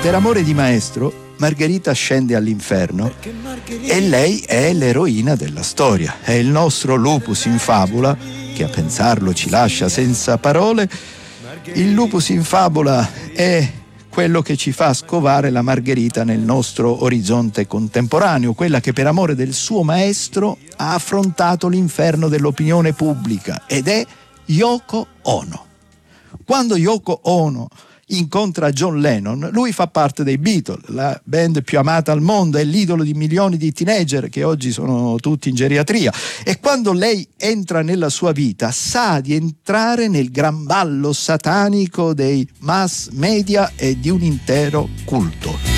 Per amore di maestro, Margherita scende all'inferno e lei è l'eroina della storia. È il nostro lupus in fabula, che a pensarlo ci lascia senza parole. Il lupus in fabula è quello che ci fa scovare la Margherita nel nostro orizzonte contemporaneo, quella che per amore del suo maestro ha affrontato l'inferno dell'opinione pubblica, ed è Yoko Ono. Quando Yoko Ono incontra John Lennon, lui fa parte dei Beatles, la band più amata al mondo, è l'idolo di milioni di teenager che oggi sono tutti in geriatria, e quando lei entra nella sua vita sa di entrare nel gran ballo satanico dei mass media e di un intero culto.